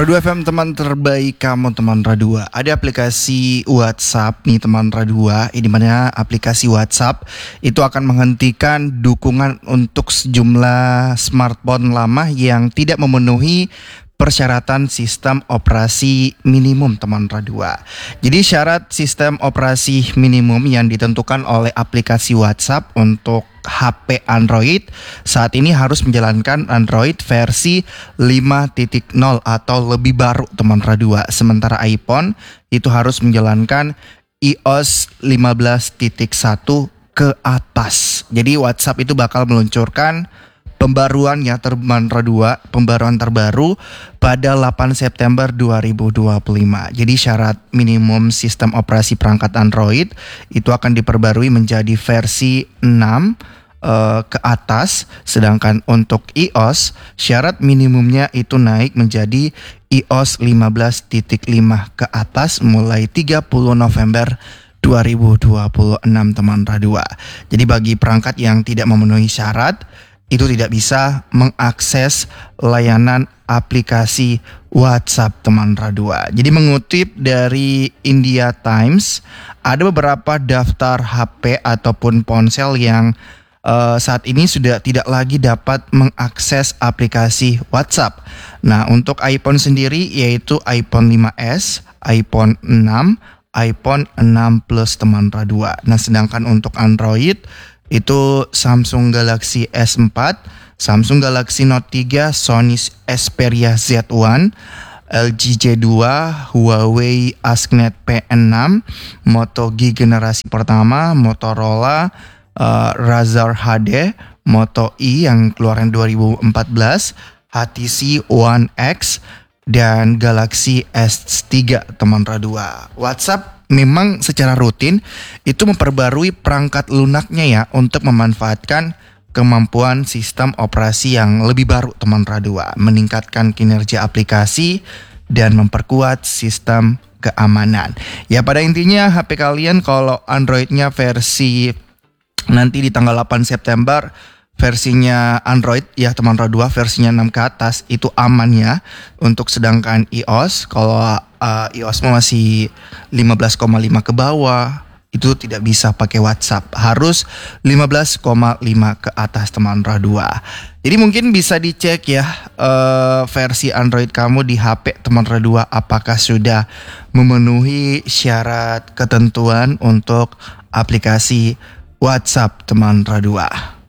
Radu FM teman terbaik kamu teman Radua. Ada aplikasi WhatsApp nih teman Radua, di mana aplikasi WhatsApp itu akan menghentikan dukungan untuk sejumlah smartphone lama yang tidak memenuhi persyaratan sistem operasi minimum teman Radua. Jadi syarat sistem operasi minimum yang ditentukan oleh aplikasi WhatsApp untuk HP Android saat ini harus menjalankan Android versi 5.0 atau lebih baru teman Radua. Sementara iPhone itu harus menjalankan iOS 15.1 ke atas. Jadi WhatsApp itu bakal meluncurkan pembaruan teman Radua, pembaruan terbaru pada 8 September 2025. Jadi syarat minimum sistem operasi perangkat Android itu akan diperbarui menjadi versi 6 ke atas, sedangkan untuk iOS syarat minimumnya itu naik menjadi iOS 15.5 ke atas mulai 30 November 2026 teman Radua. Jadi bagi perangkat yang tidak memenuhi syarat itu tidak bisa mengakses layanan aplikasi WhatsApp teman Radua. Jadi mengutip dari India Times, ada beberapa daftar HP ataupun ponsel yang saat ini sudah tidak lagi dapat mengakses aplikasi WhatsApp. Nah, untuk iPhone sendiri yaitu iPhone 5s, iPhone 6, iPhone 6 Plus teman Radua. Nah, sedangkan untuk Android itu Samsung Galaxy S4, Samsung Galaxy Note 3, Sony Xperia Z1, LG J2, Huawei Ascnet P6, Moto G generasi pertama, Motorola Razr HD, Moto E yang keluaran 2014, HTC One X, dan Galaxy S3 teman Radua. WhatsApp memang secara rutin itu memperbarui perangkat lunaknya ya untuk memanfaatkan kemampuan sistem operasi yang lebih baru teman Radua, meningkatkan kinerja aplikasi dan memperkuat sistem keamanan. Ya pada intinya HP kalian kalau Androidnya versi nanti di tanggal 8 September versinya Android ya teman Radua versinya 6 ke atas itu aman ya. Untuk sedangkan iOS kalau iOS masih 15,5 ke bawah itu tidak bisa pakai WhatsApp, harus 15,5 ke atas teman Radua. Jadi mungkin bisa dicek ya versi Android kamu di HP teman Radua apakah sudah memenuhi syarat ketentuan untuk aplikasi WhatsApp teman Radua.